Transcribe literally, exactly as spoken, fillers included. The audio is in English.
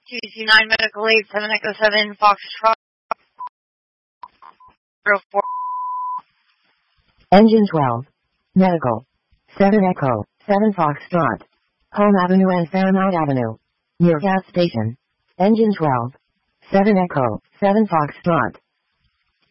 two two nine Medical eight seven Echo seven Foxtrot zero four. Engine twelve. Medical. seven Echo, seven Foxtrot. Home Avenue and Fairmount Avenue. Near gas station. Engine twelve. seven Echo, seven Foxtrot.